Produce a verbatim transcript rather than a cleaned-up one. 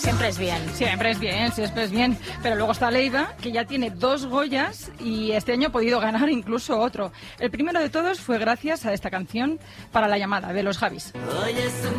Siempre es bien. Siempre es bien, siempre es bien. Pero luego está Leiva, que ya tiene dos Goyas y este año ha podido ganar incluso otro. El primero de todos fue gracias a esta canción para la llamada de los Javis.